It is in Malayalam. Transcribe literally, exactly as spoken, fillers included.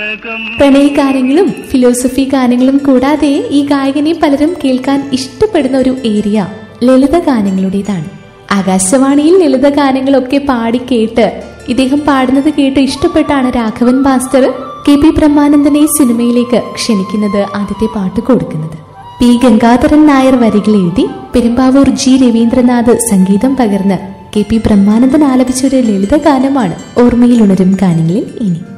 പ്രണയഗാനങ്ങളും ഫിലോസഫി ഗാനങ്ങളും കൂടാതെ ഈ ഗായകനെ പലരും കേൾക്കാൻ ഇഷ്ടപ്പെടുന്ന ഒരു ഏരിയ ലളിത ഗാനങ്ങളുടേതാണ്. ആകാശവാണിയിൽ ലളിത ഗാനങ്ങളൊക്കെ പാടി കേട്ട് ഇദ്ദേഹം പാടുന്നത് കേട്ട് ഇഷ്ടപ്പെട്ടാണ് രാഘവൻ മാസ്റ്റർ കെ പി ബ്രഹ്മാനന്ദനെ സിനിമയിലേക്ക് ക്ഷണിക്കുന്നത്, ആദ്യത്തെ പാട്ട് കൊടുക്കുന്നത്. പി ഗംഗാധരൻ നായർ വരികൾ എഴുതി പെരുമ്പാവൂർ ജി രവീന്ദ്രനാഥ് സംഗീതം പകർന്ന് കെ പി ബ്രഹ്മാനന്ദൻ ആലപിച്ച ഒരു ലളിത ഗാനമാണ് ഓർമ്മയിൽ ഉണരും ഗാനങ്ങളിൽ ഇനി.